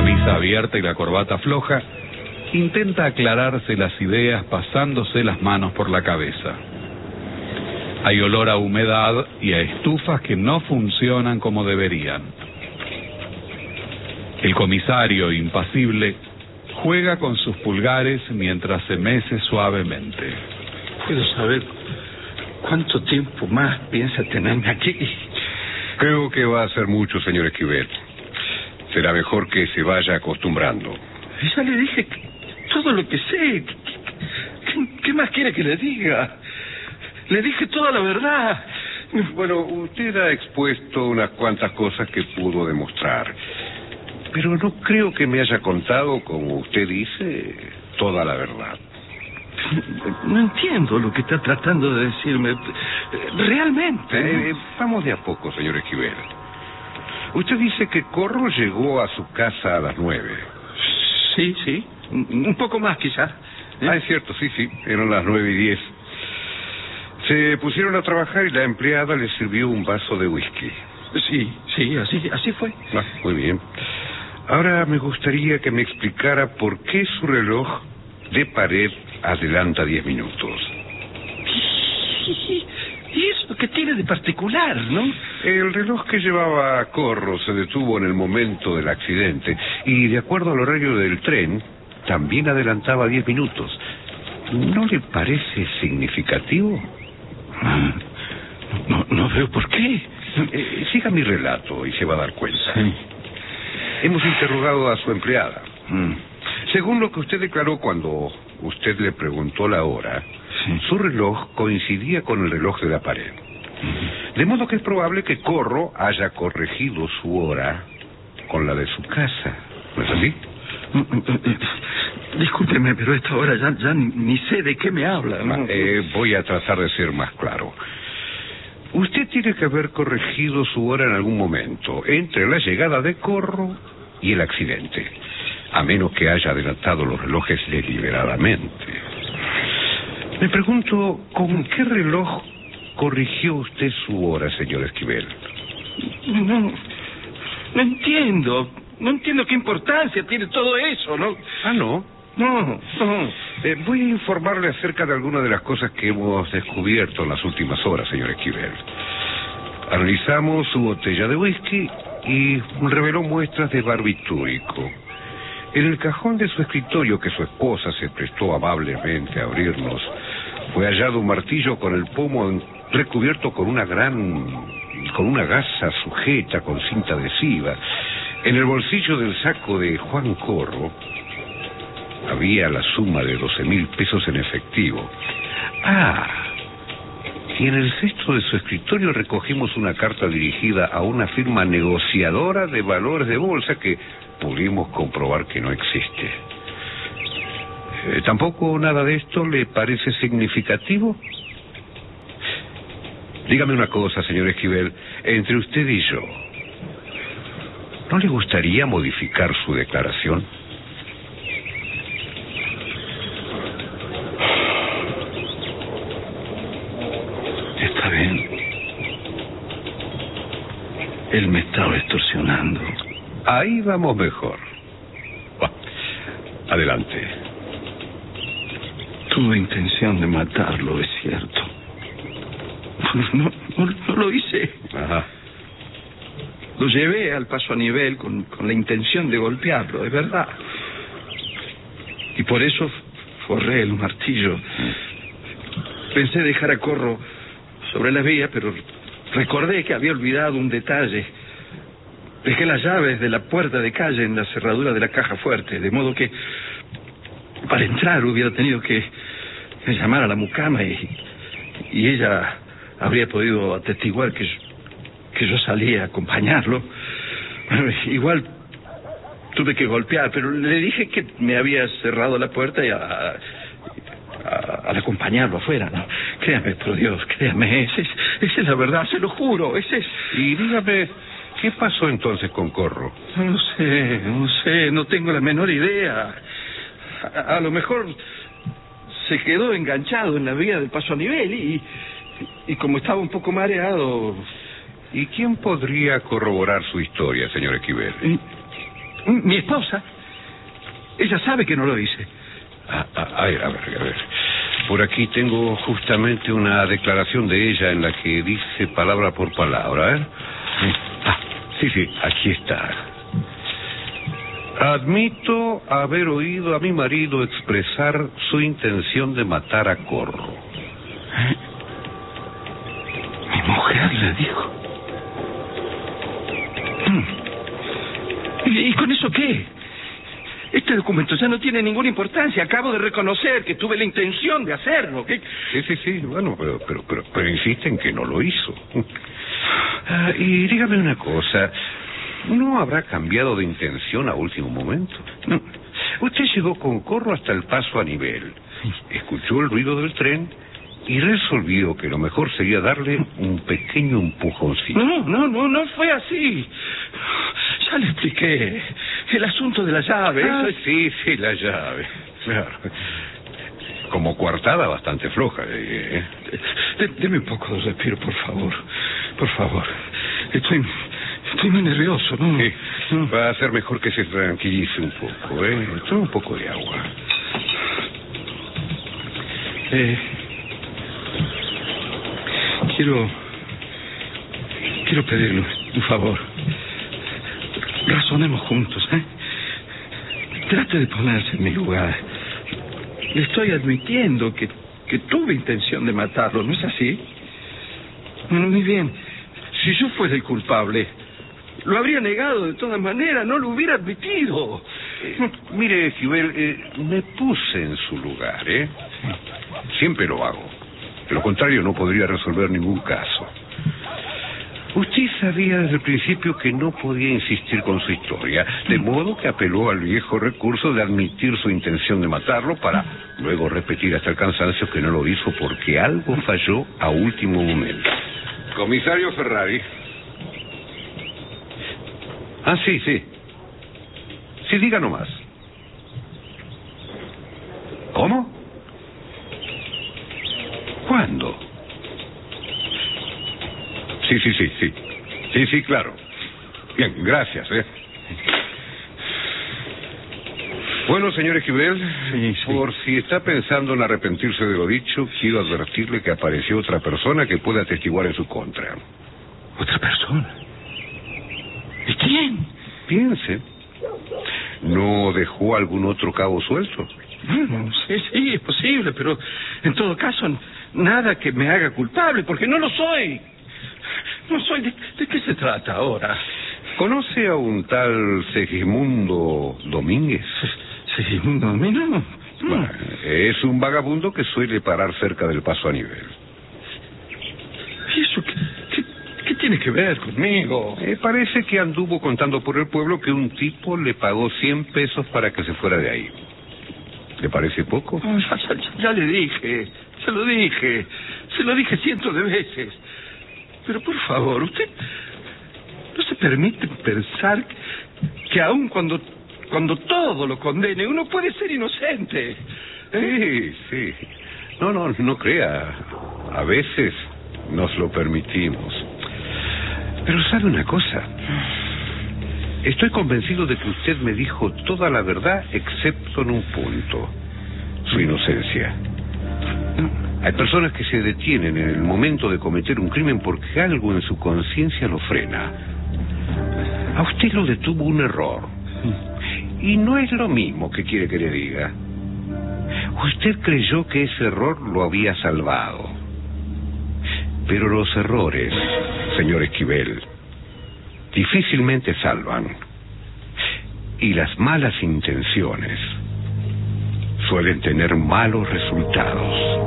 camisa abierta y la corbata floja, intenta aclararse las ideas pasándose las manos por la cabeza. Hay olor a humedad y a estufas que no funcionan como deberían. El comisario, impasible, juega con sus pulgares mientras se mece suavemente. ¿Puedo saber cuánto tiempo más piensa tenerme aquí? Creo que va a ser mucho, señor Esquivel. Será mejor que se vaya acostumbrando. Ya le dije todo lo que sé. ¿Qué más quiere que le diga? Le dije toda la verdad. Bueno, usted ha expuesto unas cuantas cosas que pudo demostrar. Pero no creo que me haya contado, como usted dice, toda la verdad. No entiendo lo que está tratando de decirme. Realmente. Vamos de a poco, señor Esquivel. Usted dice que Corro llegó a su casa a las 9. Sí. Un poco más, quizás. Es cierto, sí. Eran las 9:10. Se pusieron a trabajar y la empleada le sirvió un vaso de whisky. Sí, así fue. Muy bien. Ahora me gustaría que me explicara por qué su reloj de pared adelanta 10 minutos. ¿Y eso qué tiene de particular, no? El reloj que llevaba a Corro se detuvo en el momento del accidente y, de acuerdo al horario del tren, también adelantaba 10 minutos. ¿No le parece significativo? No veo por qué. Siga mi relato y se va a dar cuenta. Sí. Hemos interrogado a su empleada. Según lo que usted declaró cuando usted le preguntó la hora, su reloj coincidía con el reloj de la pared. De modo que es probable que Corro haya corregido su hora con la de su casa. ¿No es así? Discúlpeme, pero a esta hora ya ni sé de qué me habla, ¿no? Voy a tratar de ser más claro. Usted tiene que haber corregido su hora en algún momento, entre la llegada de Corro y el accidente, a menos que haya adelantado los relojes deliberadamente. Me pregunto, ¿con qué reloj corrigió usted su hora, señor Esquivel? No entiendo. No entiendo qué importancia tiene todo eso, ¿no? ¿No? No. Voy a informarle acerca de algunas de las cosas que hemos descubierto en las últimas horas, señor Esquivel. Analizamos su botella de whisky y reveló muestras de barbitúrico. En el cajón de su escritorio, que su esposa se prestó amablemente a abrirnos, fue hallado un martillo con el pomo recubierto con una gasa sujeta con cinta adhesiva. En el bolsillo del saco de Juan Corro había la suma de 12,000 pesos en efectivo. Y en el cesto de su escritorio recogimos una carta dirigida a una firma negociadora de valores de bolsa que pudimos comprobar que no existe. ¿Tampoco nada de esto le parece significativo? Dígame una cosa, señor Esquivel, entre usted y yo, ¿no le gustaría modificar su declaración? Está bien. Él me estaba extorsionando. Ahí vamos mejor. Adelante. Tuve intención de matarlo, es cierto. No lo hice. Ajá. Lo llevé al paso a nivel con la intención de golpearlo, es verdad. Y por eso forré el martillo. Pensé dejar a Corro sobre la vía, pero recordé que había olvidado un detalle. Dejé las llaves de la puerta de calle en la cerradura de la caja fuerte, de modo que para entrar hubiera tenido que llamar a la mucama y ella habría podido atestiguar que yo salía a acompañarlo. Bueno, igual tuve que golpear, pero le dije que me había cerrado la puerta y al acompañarlo afuera, ¿no? Créame, por Dios, créame, esa es la verdad, se lo juro, ese es. Y dígame, ¿qué pasó entonces con Corro? No sé, no tengo la menor idea. A lo mejor se quedó enganchado en la vía del paso a nivel y como estaba un poco mareado. ¿Y quién podría corroborar su historia, señor Esquivel? Mi esposa. Ella sabe que no lo hice. A ver. Por aquí tengo justamente una declaración de ella en la que dice palabra por palabra, ¿eh? Sí, aquí está. Admito haber oído a mi marido expresar su intención de matar a Corro. Mi mujer le dijo. ¿Y con eso qué? Este documento ya no tiene ninguna importancia. Acabo de reconocer que tuve la intención de hacerlo. ¿Qué? Sí, bueno, pero insiste en que no lo hizo. Y dígame una cosa, ¿no habrá cambiado de intención a último momento? No. Usted llegó con Corro hasta el paso a nivel, escuchó el ruido del tren y resolvió que lo mejor sería darle un pequeño empujoncito. No fue así. Ya le expliqué. El asunto de la llave. Sí, la llave. Claro. Como coartada bastante floja. Deme un poco de respiro, por favor. Por favor. Estoy muy nervioso, ¿no? Sí. Va a ser mejor que se tranquilice un poco, ¿eh? Tome un poco de agua. Quiero pedirle un favor. Razonemos juntos, ¿eh? Trate de ponerse en mi lugar. Le estoy admitiendo que tuve intención de matarlo, ¿no es así? Bueno, muy bien. Si yo fuera el culpable, lo habría negado de todas maneras, no lo hubiera admitido. Mire, Esquivel, me puse en su lugar, ¿eh? Siempre lo hago. De lo contrario, no podría resolver ningún caso. Usted sabía desde el principio que no podía insistir con su historia, de modo que apeló al viejo recurso de admitir su intención de matarlo para luego repetir hasta el cansancio que no lo hizo porque algo falló a último momento. Comisario Ferrari. Sí. Sí, diga nomás. ¿Cómo? ¿Cuándo? Sí, claro. Bien, gracias, Bueno, señor Esquivel, sí. Por si está pensando en arrepentirse de lo dicho, quiero advertirle que apareció otra persona que puede atestiguar en su contra. ¿Otra persona? ¿Y quién? Piense. ¿No dejó algún otro cabo suelto? Bueno, sí, es posible, pero en todo caso, nada que me haga culpable, porque no lo soy. No soy. ¿De qué se trata ahora? ¿Conoce a un tal Segismundo Domínguez? ¿Segismundo Domínguez? No. Bueno, es un vagabundo que suele parar cerca del paso a nivel. ¿Y eso qué tiene que ver conmigo? Parece que anduvo contando por el pueblo que un tipo le pagó 100 pesos para que se fuera de ahí. ¿Le parece poco? Ya le dije, se lo dije cientos de veces. Pero por favor, usted no se permite pensar que aun cuando todo lo condene, uno puede ser inocente. Sí. No crea. A veces nos lo permitimos. Pero ¿sabe una cosa? Estoy convencido de que usted me dijo toda la verdad excepto en un punto: su inocencia. Hay personas que se detienen en el momento de cometer un crimen porque algo en su conciencia lo frena. A usted lo detuvo un error. Y no es lo mismo que quiere que le diga. Usted creyó que ese error lo había salvado. Pero los errores, señor Esquivel, difícilmente salvan. Y las malas intenciones suelen tener malos resultados.